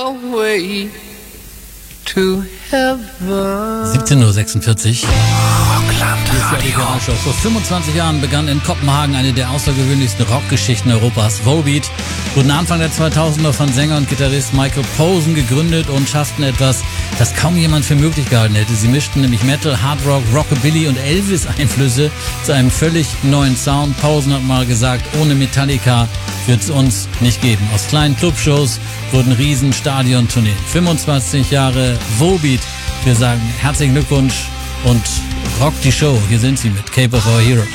Away to heaven. 17:46 Uhr. Rockland. Vor 25 Jahren begann in Kopenhagen eine der außergewöhnlichsten Rockgeschichten Europas. Volbeat wurden Anfang der 2000er von Sänger und Gitarrist Michael Posen gegründet und schafften etwas, das kaum jemand für möglich gehalten hätte. Sie mischten nämlich Metal, Hard Rock, Rockabilly und Elvis-Einflüsse zu einem völlig neuen Sound. Posen hat mal gesagt, ohne Metallica wird es uns nicht geben. Aus kleinen Clubshows wurden riesen Stadiontourneen. 25 Jahre Volbeat. Wir sagen herzlichen Glückwunsch und rock die Show. Hier sind sie mit Cape of Our Hero.